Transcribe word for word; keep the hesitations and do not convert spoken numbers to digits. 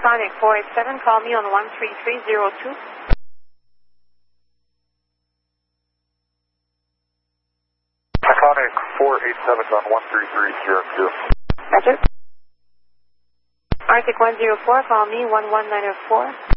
Iconic four eight seven, call me on one three three zero two. Iconic four eight seven on one three three zero two. Roger. Arctic one zero four, call me one one nine zero four.